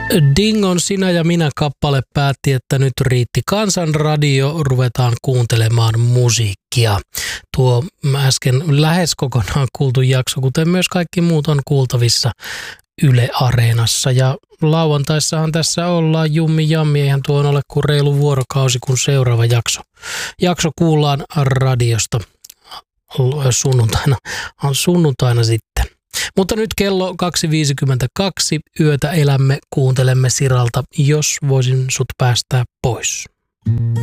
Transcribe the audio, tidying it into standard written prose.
Dingon Sinä ja minä -kappale päätti, että nyt riitti Kansanradio, ruvetaan kuuntelemaan musiikkia. Tuo äsken lähes kokonaan kuultu jakso, kuten myös kaikki muut, on kuultavissa Yle Areenassa. Ja lauantaissahan tässä ollaan jummi jammi, eihän tuon ole kuin reilu vuorokausi, kun seuraava jakso kuullaan radiosta sunnuntaina sitten. Mutta nyt kello 2.52, yötä elämme, kuuntelemme Siralta Jos voisin sut päästää pois.